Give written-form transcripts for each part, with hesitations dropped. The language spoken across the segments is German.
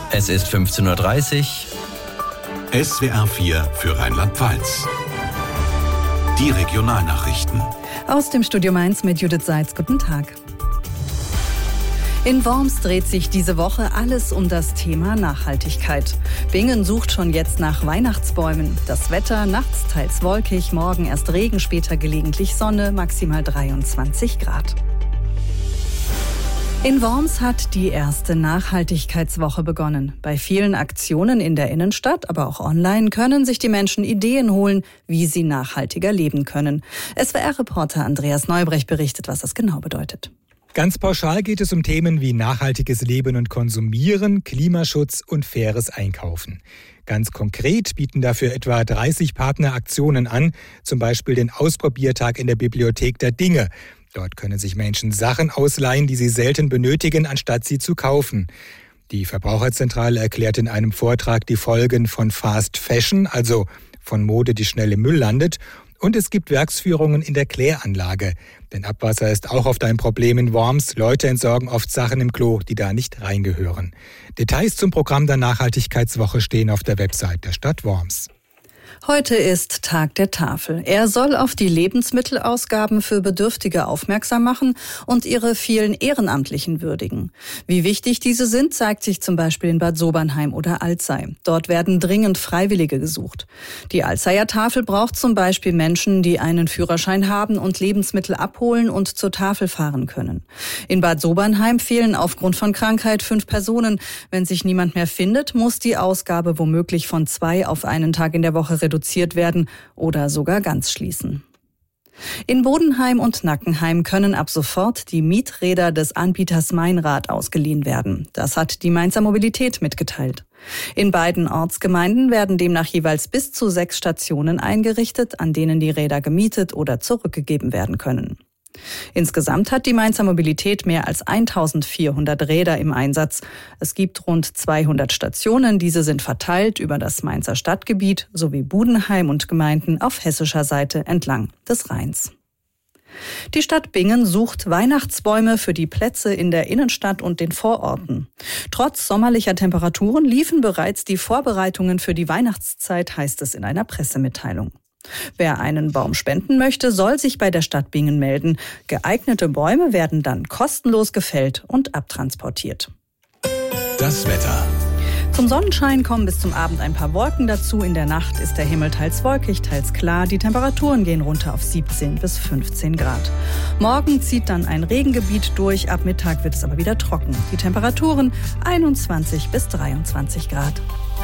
Es ist 15:30 Uhr. SWR 4 für Rheinland-Pfalz. Die Regionalnachrichten. Aus dem Studio Mainz mit Judith Seitz. Guten Tag. In Worms dreht sich diese Woche alles um das Thema Nachhaltigkeit. Bingen sucht schon jetzt nach Weihnachtsbäumen. Das Wetter nachts teils wolkig, morgen erst Regen, später gelegentlich Sonne, maximal 23 Grad. In Worms hat die erste Nachhaltigkeitswoche begonnen. Bei vielen Aktionen in der Innenstadt, aber auch online, können sich die Menschen Ideen holen, wie sie nachhaltiger leben können. SWR-Reporter Andreas Neubrecht berichtet, was das genau bedeutet. Ganz pauschal geht es um Themen wie nachhaltiges Leben und Konsumieren, Klimaschutz und faires Einkaufen. Ganz konkret bieten dafür etwa 30 Partner Aktionen an, zum Beispiel den Ausprobiertag in der Bibliothek der Dinge. Dort können sich Menschen Sachen ausleihen, die sie selten benötigen, anstatt sie zu kaufen. Die Verbraucherzentrale erklärt in einem Vortrag die Folgen von Fast Fashion, also von Mode, die schnell im Müll landet. Und es gibt Werksführungen in der Kläranlage. Denn Abwasser ist auch oft ein Problem in Worms. Leute entsorgen oft Sachen im Klo, die da nicht reingehören. Details zum Programm der Nachhaltigkeitswoche stehen auf der Website der Stadt Worms. Heute ist Tag der Tafel. Er soll auf die Lebensmittelausgaben für Bedürftige aufmerksam machen und ihre vielen Ehrenamtlichen würdigen. Wie wichtig diese sind, zeigt sich zum Beispiel in Bad Sobernheim oder Alzey. Dort werden dringend Freiwillige gesucht. Die Alzeyer Tafel braucht zum Beispiel Menschen, die einen Führerschein haben und Lebensmittel abholen und zur Tafel fahren können. In Bad Sobernheim fehlen aufgrund von Krankheit 5 Personen. Wenn sich niemand mehr findet, muss die Ausgabe womöglich von 2 auf einen Tag in der Woche reduziert werden oder sogar ganz schließen. In Bodenheim und Nackenheim können ab sofort die Mieträder des Anbieters Meinrad ausgeliehen werden. Das hat die Mainzer Mobilität mitgeteilt. In beiden Ortsgemeinden werden demnach jeweils bis zu 6 Stationen eingerichtet, an denen die Räder gemietet oder zurückgegeben werden können. Insgesamt hat die Mainzer Mobilität mehr als 1400 Räder im Einsatz. Es gibt rund 200 Stationen. Diese sind verteilt über das Mainzer Stadtgebiet sowie Budenheim und Gemeinden auf hessischer Seite entlang des Rheins. Die Stadt Bingen sucht Weihnachtsbäume für die Plätze in der Innenstadt und den Vororten. Trotz sommerlicher Temperaturen liefen bereits die Vorbereitungen für die Weihnachtszeit, heißt es in einer Pressemitteilung. Wer einen Baum spenden möchte, soll sich bei der Stadt Bingen melden. Geeignete Bäume werden dann kostenlos gefällt und abtransportiert. Das Wetter. Zum Sonnenschein kommen bis zum Abend ein paar Wolken dazu. In der Nacht ist der Himmel teils wolkig, teils klar. Die Temperaturen gehen runter auf 17 bis 15 Grad. Morgen zieht dann ein Regengebiet durch. Ab Mittag wird es aber wieder trocken. Die Temperaturen 21 bis 23 Grad.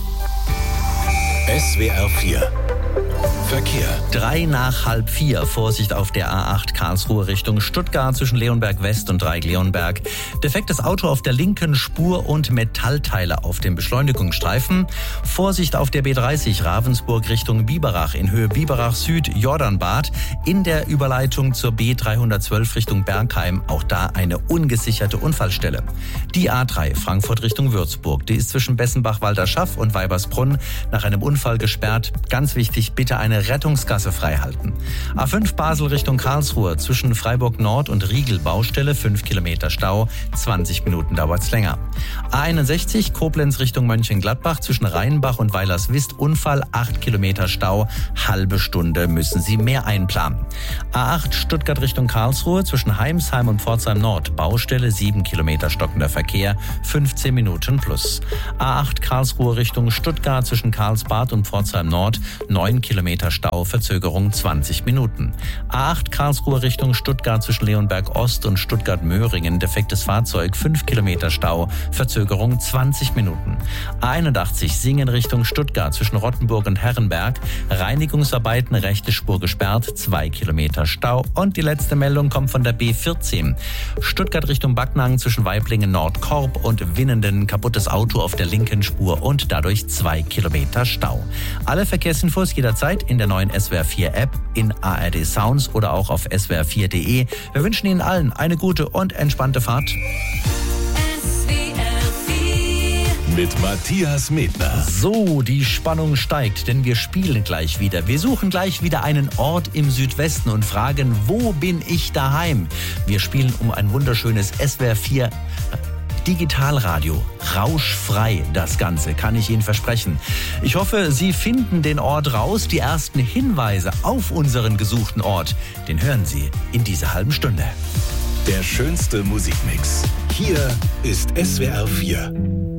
SWR 4 Verkehr. 3 nach halb 4. Vorsicht auf der A8 Karlsruhe Richtung Stuttgart zwischen Leonberg West und Dreieck-Leonberg. Defektes Auto auf der linken Spur und Metallteile auf dem Beschleunigungsstreifen. Vorsicht auf der B30 Ravensburg Richtung Biberach in Höhe Biberach Süd Jordanbad. In der Überleitung zur B312 Richtung Bergheim. Auch da eine ungesicherte Unfallstelle. Die A3 Frankfurt Richtung Würzburg. Die ist zwischen Bessenbach-Walderschaff und Weibersbrunn nach einem Unfall gesperrt. Ganz wichtig, bitte eine Rettungsgasse freihalten. A5 Basel Richtung Karlsruhe zwischen Freiburg Nord und Riegel Baustelle 5 Kilometer Stau, 20 Minuten dauert's länger. A61 Koblenz Richtung Mönchengladbach zwischen Rheinbach und Weilerswist Unfall 8 Kilometer Stau, halbe Stunde müssen Sie mehr einplanen. A8 Stuttgart Richtung Karlsruhe zwischen Heimsheim und Pforzheim Nord Baustelle 7 Kilometer stockender Verkehr, 15 Minuten plus. A8 Karlsruhe Richtung Stuttgart zwischen Karlsbad und Pforzheim Nord 9 Kilometer Stau, Verzögerung 20 Minuten. A8 Karlsruhe Richtung Stuttgart zwischen Leonberg Ost und Stuttgart-Möhringen, defektes Fahrzeug, 5 Kilometer Stau, Verzögerung 20 Minuten. A81 Singen Richtung Stuttgart zwischen Rottenburg und Herrenberg, Reinigungsarbeiten, rechte Spur gesperrt, 2 Kilometer Stau. Und die letzte Meldung kommt von der B14. Stuttgart Richtung Backnang zwischen Waiblingen Nordkorb und Winnenden, kaputtes Auto auf der linken Spur und dadurch 2 Kilometer Stau. Alle Verkehrsinfos jederzeit in der neuen SWR 4 App, in ARD Sounds oder auch auf swr4.de. Wir wünschen Ihnen allen eine gute und entspannte Fahrt. Mit Matthias Medner. So, die Spannung steigt, denn wir spielen gleich wieder. Wir suchen gleich wieder einen Ort im Südwesten und fragen, wo bin ich daheim? Wir spielen um ein wunderschönes SWR 4 Digitalradio. Rauschfrei das Ganze, kann ich Ihnen versprechen. Ich hoffe, Sie finden den Ort raus. Die ersten Hinweise auf unseren gesuchten Ort, den hören Sie in dieser halben Stunde. Der schönste Musikmix. Hier ist SWR 4.